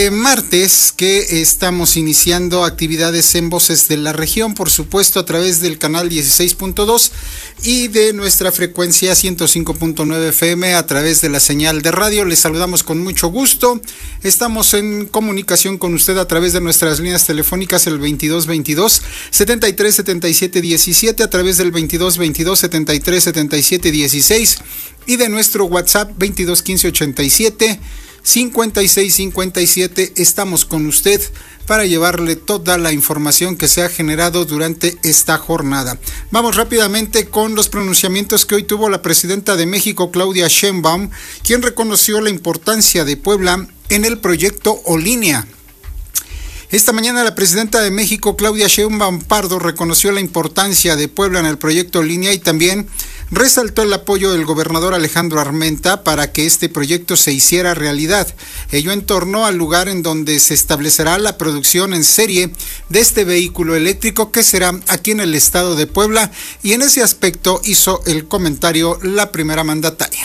martes que estamos iniciando actividades en Voces de la Región, por supuesto a través del canal 16.2 y de nuestra frecuencia 105.9 FM a través de la señal de radio. Les saludamos con mucho gusto. Estamos en comunicación con usted a través de nuestras líneas telefónicas, el 2222 73 77 17, a través del 2222 73 77 16 y de nuestro WhatsApp 22 15 87 56 57. Estamos con usted para llevarle toda la información que se ha generado durante esta jornada. Vamos rápidamente con los pronunciamientos que hoy tuvo la presidenta de México, Claudia Sheinbaum, quien reconoció la importancia de Puebla en el proyecto O-Línea. Esta mañana la presidenta de México, Claudia Sheinbaum Pardo, reconoció la importancia de Puebla en el proyecto O-Línea y también resaltó el apoyo del gobernador Alejandro Armenta para que este proyecto se hiciera realidad. Ello en torno al lugar en donde se establecerá la producción en serie de este vehículo eléctrico, que será aquí en el estado de Puebla, y en ese aspecto hizo el comentario la primera mandataria.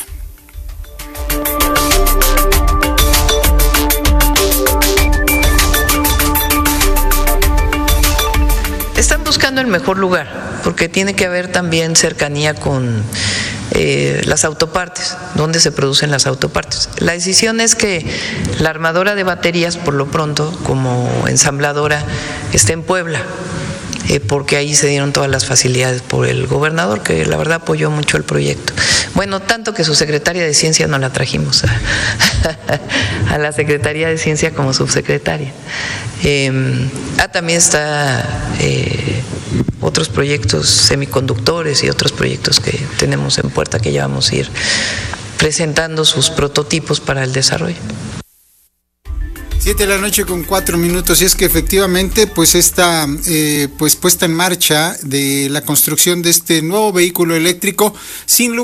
Están buscando el mejor lugar, porque tiene que haber también cercanía con las autopartes, donde se producen las autopartes. La decisión es que la armadora de baterías, por lo pronto, como ensambladora, esté en Puebla, porque ahí se dieron todas las facilidades por el gobernador, que la verdad apoyó mucho el proyecto. Bueno, tanto que su secretaria de Ciencia no la trajimos a la Secretaría de Ciencia como subsecretaria. También está otros proyectos semiconductores y otros proyectos que tenemos en puerta, que ya vamos a ir presentando sus prototipos para el desarrollo. 7:04 p.m, y es que efectivamente pues esta puesta en marcha de la construcción de este nuevo vehículo eléctrico sin lugar